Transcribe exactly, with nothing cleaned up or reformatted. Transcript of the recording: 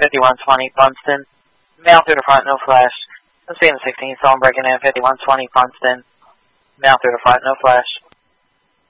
fifty-one twenty Funston. Male through the front, no flash. Let's be in the sixteen, phone breaking in fifty-one twenty Funston. Male through the front, no flash.